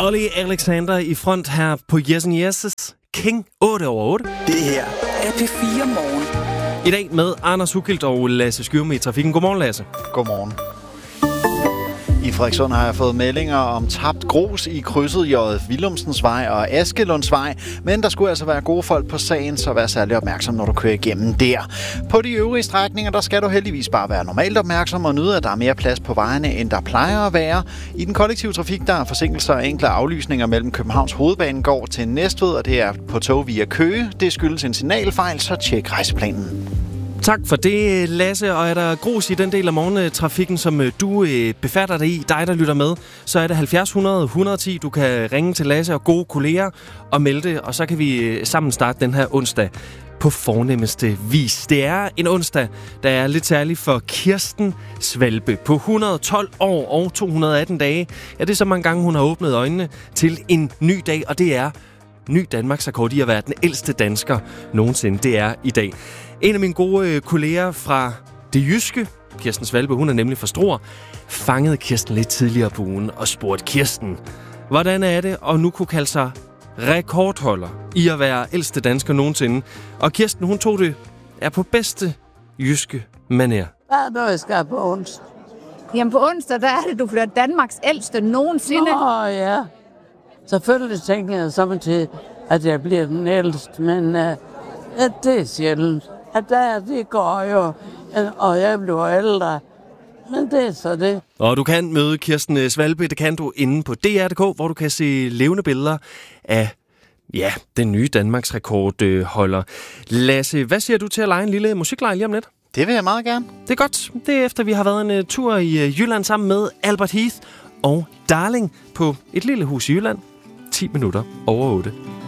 Ollie Alexander i front her på Yes and Yes' King 8 over 8. Det her er P4 Morgen. I dag med Anders Hugilt og Lasse Skyrme i trafikken. Godmorgen, Lasse. Godmorgen. I Frederikssund har jeg fået meldinger om tabt grus i krydset J. Willumsensvej og Askelundsvej, men der skulle altså være gode folk på sagen, så vær særlig opmærksom, når du kører igennem der. På de øvrige strækninger, der skal du heldigvis bare være normalt opmærksom og nyde, at der er mere plads på vejene, end der plejer at være. I den kollektive trafik, der er forsinkelser og enkle aflysninger mellem Københavns Hovedbanegård til Næstved, og det er på tog via Køge. Det skyldes en signalfejl, så tjek rejseplanen. Tak for det, Lasse. Og er der grus i den del af morgentrafikken, som du befatter dig i, dig der lytter med, så er det 70 100 110. Du kan ringe til Lasse og gode kolleger og melde det, og så kan vi sammen starte den her onsdag på fornemmeste vis. Det er en onsdag, der er lidt særlig for Kirsten Svalbe. På 112 år og 218 dage, ja, det er så mange gange, hun har åbnet øjnene til en ny dag, og det er ny Danmarks rekord i at være den ældste dansker nogensinde. Det er i dag. En af mine gode kolleger fra det jyske, Kirsten Svalbe, hun er nemlig fra Struer, fangede Kirsten lidt tidligere på ugen og spurgte Kirsten, hvordan er det at nu kunne kalde sig rekordholder i at være ældste dansker nogensinde. Og Kirsten, hun tog det på bedste jyske manér. Hvad er det, jeg skal på onsdag? Jamen på onsdag, der er det, du bliver Danmarks ældste nogensinde. Ja. Selvfølgelig tænker jeg så til, at jeg bliver den ældste, men det er sjældent. At det går jo, og jeg bliver ældre. Men det er så det. Og du kan møde Kirsten Svalbe, det kan du inde på DR.dk, hvor du kan se levende billeder af den nye Danmarks rekordholder. Lasse, hvad siger du til at lege en lille musiklejr lige om lidt? Det vil jeg meget gerne. Det er godt. Det er efter, vi har været en tur i Jylland sammen med Albert Heath og Darling på et lille hus i Jylland. 10 minutter over 8.